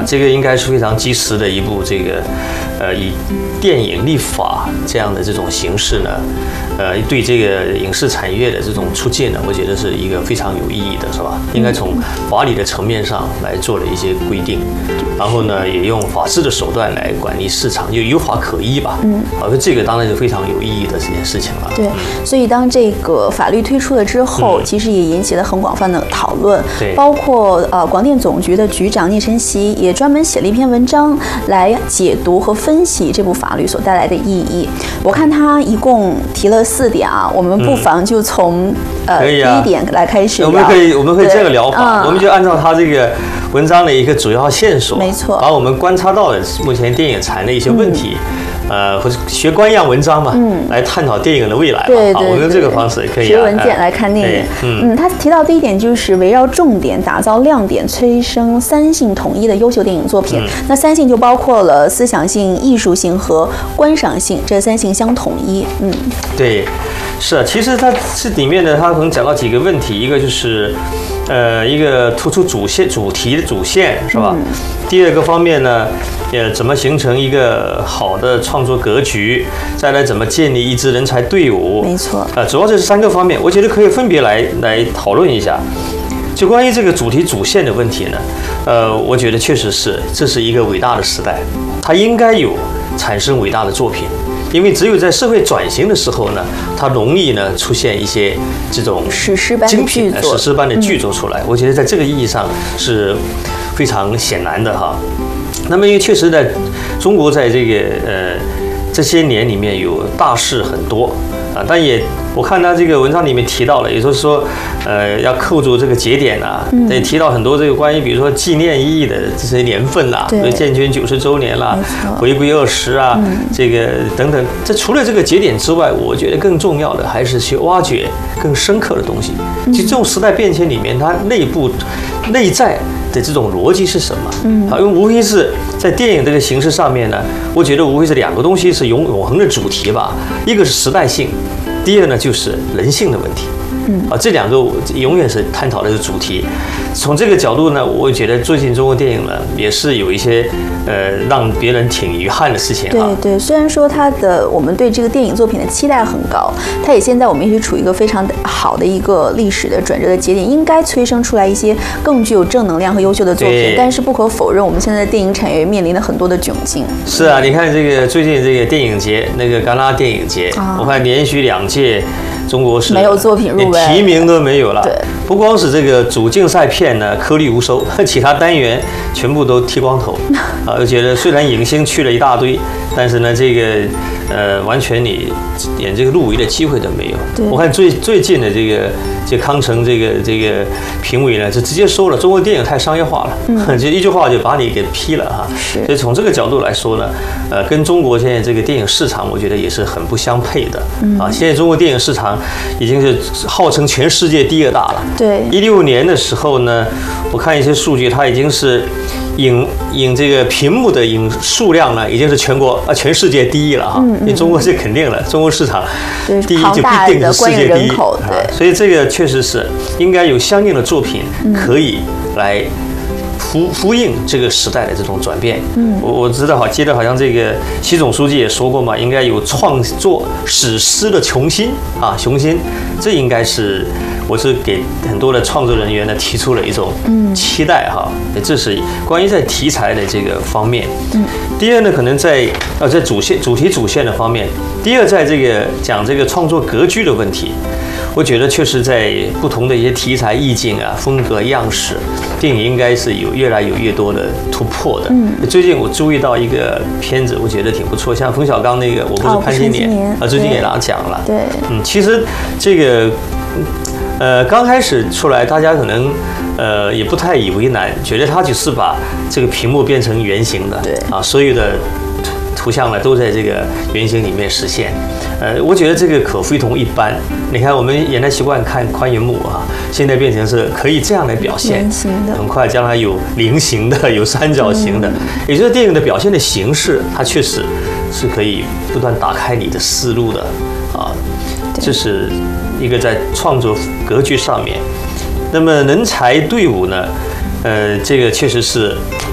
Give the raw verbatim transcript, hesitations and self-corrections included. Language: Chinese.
这个应该是非常及时的一部这个，呃，以电影立法这样的这种形式呢，呃，对这个影视产业的这种促进呢，我觉得是一个非常有意义的，是吧？应该从法理的层面上来做了一些规定，然后呢，也用法治的手段来管理市场，就有法可依吧。嗯，啊，这个当然是非常有意义的这件事情了。 对，所以当这个法律推出了之后，嗯、其实也引起了很广泛的讨论。 对， 包括呃广电总局的局长聂晨曦也专门写了一篇文章来解读和分析这部法律所带来的意义。我看他一共提了四点啊，我们不妨就从、嗯、呃、啊、第一点来开始聊。 我们可以我们可以这个聊法，嗯、我们就按照他这个文章的一个主要线索， 没错， 把我们观察到的目前电影产的一些问题。嗯呃，或者学官样文章嘛，嗯，来探讨电影的未来吧。 对对对， 我们用这个方式也可以、啊。 学文件来看电影，嗯嗯，他提到第一点就是围绕重点打造亮点，催生三性统一的优秀电影作品。嗯、那三性就包括了思想性、艺术性和观赏性，这三性相统一。嗯， 对，是啊，其实它这里面呢，它可能讲到几个问题，一个就是。呃，一个突出主线、主题的主线是吧？嗯、第二个方面呢，呃，怎么形成一个好的创作格局？再来，怎么建立一支人才队伍？ 没错。啊、 呃，主要这是三个方面，我觉得可以分别来来讨论一下。就关于这个主题主线的问题呢，呃，我觉得确实是这是一个伟大的时代，它应该有产生伟大的作品。因为只有在社会转型的时候呢，它容易呢出现一些这种史诗般的剧作， 史诗般的剧作出来。嗯、我觉得在这个意义上是非常显然的哈。那么因为确实在中国在这个呃这些年里面有大事很多啊，但也我看他这个文章里面提到了，也就是说，呃，要扣住这个节点啊，也、嗯、提到很多这个关于比如说纪念意义的这些年份啦，比如建军九十周年啦，回归二十啊，嗯、这个等等。这除了这个节点之外，我觉得更重要的还是去挖掘更深刻的东西。就这种时代变迁里面，它内部内在的这种逻辑是什么？嗯，好，因为无非是在电影这个形式上面呢，我觉得无非是两个东西是永永恒的主题吧，一个是时代性。第二呢，就是人性的问题，嗯，啊，这两个永远是探讨的是主题。从这个角度呢，我觉得最近中国电影呢也是有一些呃让别人挺遗憾的事情啊。 对对，虽然说它的我们对这个电影作品的期待很高，它也现在我们也是处于一个非常好的一个历史的转折的节点，应该催生出来一些更具有正能量和优秀的作品。但是不可否认，我们现在的电影产业面临了很多的窘境。 是啊，你看这个最近这个电影节，那个戛纳电影节，啊、我看连续两届中国是没有作品入围， 提名都没有了。 对， 不光是这个主竞赛片呢颗粒无收，其他单元全部都剃光头。啊，我觉得虽然影星去了一大堆，但是呢，这个呃，完全你连这个入围的机会都没有。我看最最近的这个这康城这个这个评委呢，就直接说了，中国电影太商业化了，嗯、就一句话就把你给批了哈。 是。 所以从这个角度来说呢，呃，跟中国现在这个电影市场，我觉得也是很不相配的。嗯、啊，现在中国电影市场已经是号称全世界第二大了。 对。 一六年的时候呢，我看一些数据，它已经是影影这个屏幕的影数量呢，已经是全国啊全世界第一了哈。嗯嗯、因为中国是肯定了，中国市场第一就必定是世界第一。 对。 所以这个确实是应该有相应的作品可以来呼呼应这个时代的这种转变。嗯，我我知道好，记得好像这个习总书记也说过嘛，应该有创作史诗的雄心啊，雄心，这应该是我是给很多的创作人员呢提出了一种期待哈。嗯、这是关于在题材的这个方面。嗯，第二呢，可能在呃在主线主题主线的方面，第二在这个讲这个创作格局的问题。我觉得确实在不同的一些题材意境啊、风格样式，电影应该是有越来有越多的突破的。嗯，最近我注意到一个片子，我觉得挺不错，像冯小刚那个《我不是潘金莲》啊，最近也拿奖了。 对， 嗯，其实这个呃刚开始出来，大家可能呃也不太以为难，觉得他只是把这个屏幕变成圆形的， 对啊， 所有的图像呢都在这个圆形里面实现。呃，我觉得这个可非同一般。你看，我们原来习惯看宽银幕啊，现在变成是可以这样来表现，很快将来有菱形的，有三角形的，嗯、也就是电影的表现的形式，它确实是可以不断打开你的思路的啊。这是一个在创作格局上面。那么人才队伍呢？呃，这个确实是